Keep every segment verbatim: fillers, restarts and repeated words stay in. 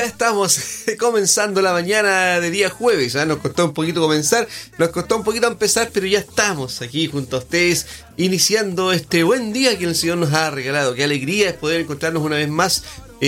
Ya estamos comenzando la mañana de día jueves, ¿eh? Nos costó un poquito comenzar, nos costó un poquito empezar, pero ya estamos aquí junto a ustedes, iniciando este buen día que el Señor nos ha regalado. Qué alegría es poder encontrarnos una vez más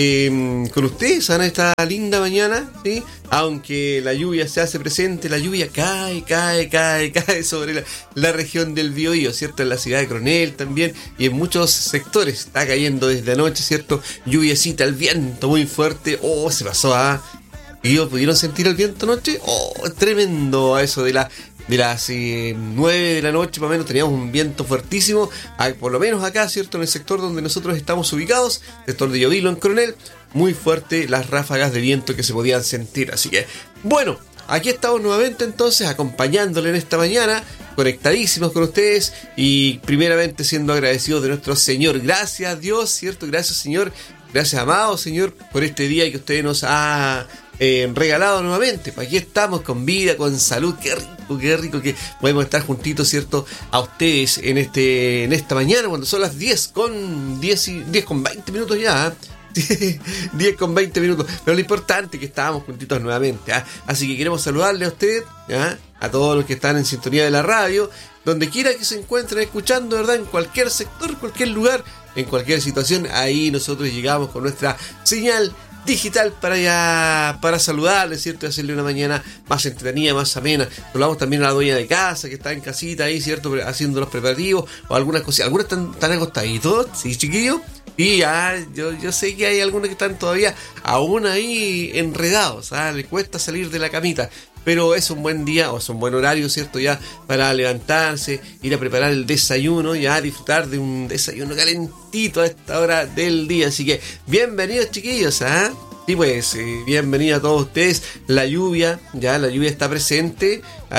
eh, con ustedes en esta linda mañana, ¿sí? Aunque la lluvia se hace presente, la lluvia cae, cae, cae, cae sobre la, la región del Biobío, ¿cierto? En la ciudad de Coronel también, y en muchos sectores está cayendo desde anoche, ¿cierto? Lluviecita, el viento muy fuerte. Oh, se pasó a... ¿Y pudieron sentir el viento anoche? Oh, tremendo. A eso de la de las eh, nueve de la noche, más o menos, teníamos un viento fuertísimo, por lo menos acá, ¿cierto? En el sector donde nosotros estamos ubicados, sector de Llovilo, en Coronel, muy fuerte las ráfagas de viento que se podían sentir. Así que, bueno, aquí estamos nuevamente entonces acompañándole en esta mañana, conectadísimos con ustedes y primeramente siendo agradecidos de nuestro Señor. Gracias Dios, ¿cierto? Gracias Señor, gracias amado Señor por este día que usted nos ha eh, regalado nuevamente. Pues aquí estamos con vida, con salud, qué rico, qué rico que podemos estar juntitos, ¿cierto? A ustedes en este en esta mañana cuando son las diez con diez con veinte minutos ya, ¿eh? diez con veinte minutos, pero lo importante es que estábamos juntitos nuevamente, ¿eh? Así que queremos saludarle a usted, ¿eh? A todos los que están en sintonía de la radio, donde quiera que se encuentren escuchando, ¿verdad? En cualquier sector, cualquier lugar, en cualquier situación, ahí nosotros llegamos con nuestra señal digital para ya, para saludarles, ¿cierto? Y hacerle una mañana más entretenida, más amena. Saludamos también a la dueña de casa que está en casita ahí, ¿cierto? Haciendo los preparativos o algunas cosas. Algunas están, están acostaditos, ¿sí, chiquillos? Y ya, yo, yo sé que hay algunos que están todavía aún ahí enredados, ¿ah? Les cuesta salir de la camita. Pero es un buen día, o es un buen horario, ¿cierto? Ya para levantarse, ir a preparar el desayuno, ya disfrutar de un desayuno calentito a esta hora del día. Así que, bienvenidos chiquillos, ¿ah? ¿eh? Y pues, eh, bienvenidos a todos ustedes. La lluvia, ya la lluvia está presente.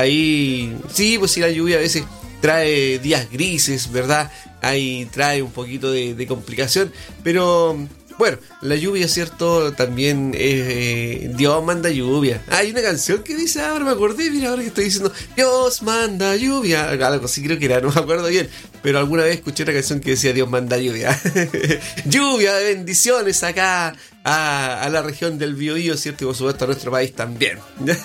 Ahí, sí, pues sí, la lluvia a veces trae días grises, ¿verdad? Ahí trae un poquito de, de complicación, pero... Bueno, la lluvia, ¿cierto? También eh, Dios manda lluvia. Ah, hay una canción que dice, ahora me acordé, mira, ahora que estoy diciendo Dios manda lluvia, algo así creo que era, no me acuerdo bien, pero alguna vez escuché una canción que decía Dios manda lluvia. Lluvia de bendiciones acá a, a la región del Biobío, ¿cierto? Y por supuesto a nuestro país también.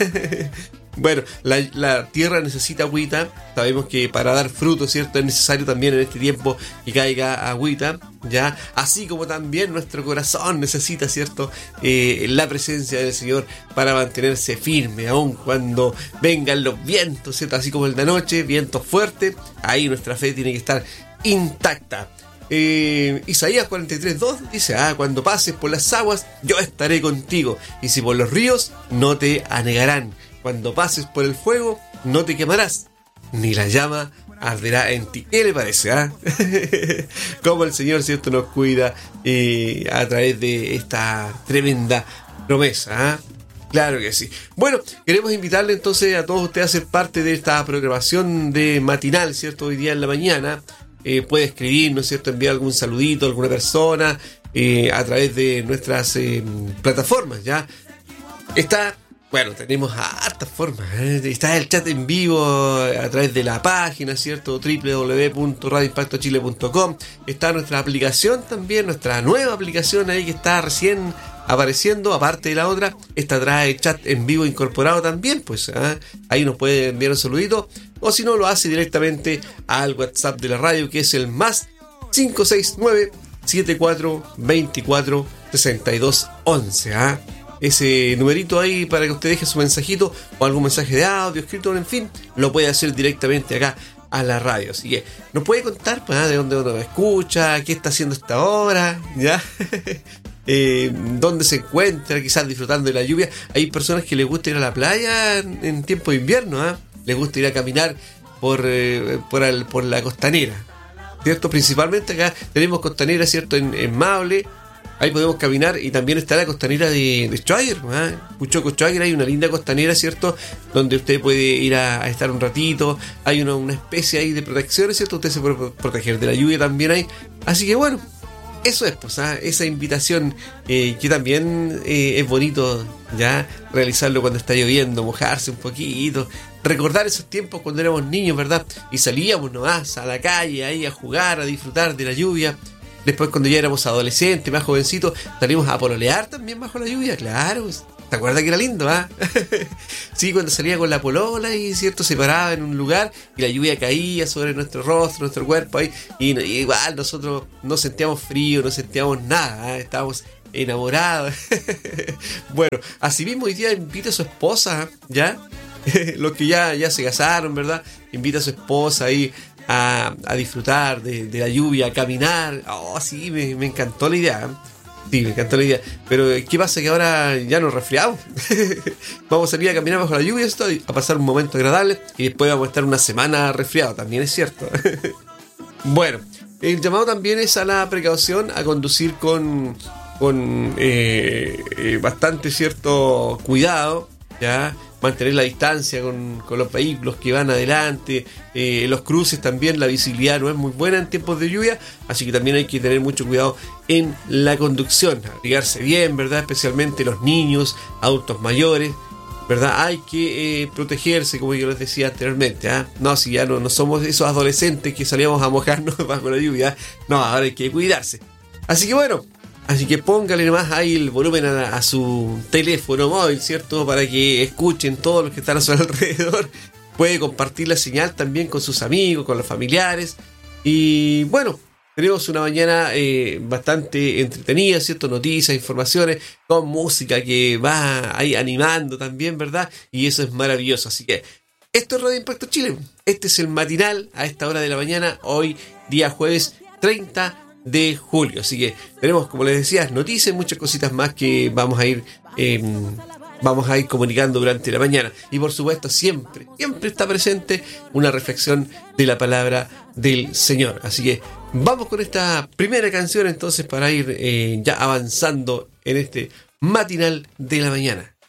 Bueno, la, la tierra necesita agüita. Sabemos que para dar fruto, ¿cierto? Es necesario también en este tiempo que caiga agüita, ¿ya? Así como también nuestro corazón necesita, ¿cierto? Eh, la presencia del Señor para mantenerse firme, aun cuando vengan los vientos, ¿cierto? Así como el de anoche, vientos fuertes, ahí nuestra fe tiene que estar intacta. Eh, Isaías cuarenta y tres dos dice, ah, cuando pases por las aguas, yo estaré contigo, y si por los ríos, no te anegarán. Cuando pases por el fuego, no te quemarás, ni la llama arderá en ti. ¿Qué le parece? Ah? Cómo el Señor, ¿cierto?, nos cuida eh, a través de esta tremenda promesa. ¿Ah? Claro que sí. Bueno, queremos invitarle entonces a todos ustedes a ser parte de esta programación de matinal, ¿cierto? Hoy día en la mañana. Eh, puede escribirnos, ¿cierto? Enviar algún saludito a alguna persona eh, a través de nuestras eh, plataformas, ¿ya? Está... Bueno, tenemos hartas formas, ¿eh? Está el chat en vivo a través de la página, ¿cierto? doble u doble u doble u punto radio impacto chile punto com. Está nuestra aplicación también, nuestra nueva aplicación ahí que está recién apareciendo, aparte de la otra. Esta trae chat en vivo incorporado también, pues ¿eh? Ahí nos puede enviar un saludito. O si no, lo hace directamente al WhatsApp de la radio, que es el más cinco seis nueve, siete cuatro dos cuatro, tres dos uno uno, ¿ah? Ese numerito ahí para que usted deje su mensajito o algún mensaje de audio, escrito, en fin, lo puede hacer directamente acá a la radio. Así que nos puede contar, pues, ¿ah? De dónde uno escucha, qué está haciendo esta hora, ¿ya? eh, dónde se encuentra, quizás disfrutando de la lluvia. Hay personas que les gusta ir a la playa en, en tiempo de invierno, ¿ah? Les gusta ir a caminar por, eh, por, el, por la costanera, ¿cierto? Principalmente acá tenemos costanera, ¿cierto? En, en Maule. Ahí podemos caminar y también está la costanera de, de Schwager, ¿eh? Puchoco Schwager, hay una linda costanera, ¿cierto? Donde usted puede ir a, a estar un ratito. Hay una, una especie ahí de protección, ¿cierto? Usted se puede proteger de la lluvia también ahí. Así que bueno, eso es, pues, ¿eh? Esa invitación eh, que también eh, es bonito ya realizarlo cuando está lloviendo, mojarse un poquito. Recordar esos tiempos cuando éramos niños, ¿verdad? Y salíamos nomás a la calle ahí a jugar, a disfrutar de la lluvia. Después cuando ya éramos adolescentes, más jovencitos, salimos a pololear también bajo la lluvia, claro. ¿Te acuerdas que era lindo, ah? Sí, cuando salía con la polola y cierto, se paraba en un lugar y la lluvia caía sobre nuestro rostro, nuestro cuerpo ahí, y, y igual nosotros no sentíamos frío, no sentíamos nada, ¿eh? Estábamos enamorados. Bueno, así mismo hoy día invita a su esposa, ¿ya? Los que ya, ya se casaron, ¿verdad? Invita a su esposa ahí a, a disfrutar de, de la lluvia, a caminar. Oh, sí, me, me encantó la idea, ¿eh? Sí, me encantó la idea. Pero ¿qué pasa? Que ahora ya nos resfriamos. Vamos a salir a caminar bajo la lluvia esto, a pasar un momento agradable y después vamos a estar una semana resfriados. También es cierto. Bueno, el llamado también es a la precaución, a conducir con, con eh, eh, bastante cierto cuidado, ¿ya? Mantener la distancia con, con los vehículos que van adelante, eh, los cruces también, la visibilidad no es muy buena en tiempos de lluvia, así que también hay que tener mucho cuidado en la conducción, abrigarse bien, ¿verdad? Especialmente los niños, adultos mayores, ¿verdad? Hay que eh, protegerse, como yo les decía anteriormente, ¿eh? No, si ya no, no somos esos adolescentes que salíamos a mojarnos bajo la lluvia, no, ahora hay que cuidarse. Así que bueno, así que póngale nomás ahí el volumen a, a su teléfono móvil, ¿cierto? Para que escuchen todos los que están a su alrededor. Puede compartir la señal también con sus amigos, con los familiares. Y bueno, tenemos una mañana eh, bastante entretenida, ¿cierto? Noticias, informaciones, con música que va ahí animando también, ¿verdad? Y eso es maravilloso. Así que esto es Radio Impacto Chile. Este es el matinal a esta hora de la mañana, hoy día jueves treinta de julio. Así que tenemos, como les decía, noticias, muchas cositas más que vamos a ir eh, vamos a ir comunicando durante la mañana. Y por supuesto, siempre, siempre está presente una reflexión de la palabra del Señor. Así que vamos con esta primera canción entonces para ir eh, ya avanzando en este matinal de la mañana.